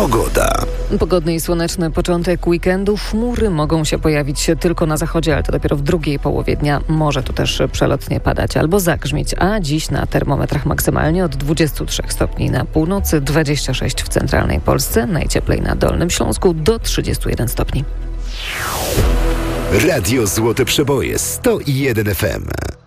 Pogoda. Pogodny i słoneczny początek weekendu. Chmury mogą się pojawić tylko na zachodzie, ale to dopiero w drugiej połowie dnia. Może tu też przelotnie padać albo zagrzmieć, a dziś na termometrach maksymalnie od 23 stopni na północy, 26 w centralnej Polsce, najcieplej na Dolnym Śląsku do 31 stopni. Radio Złote Przeboje 101 FM.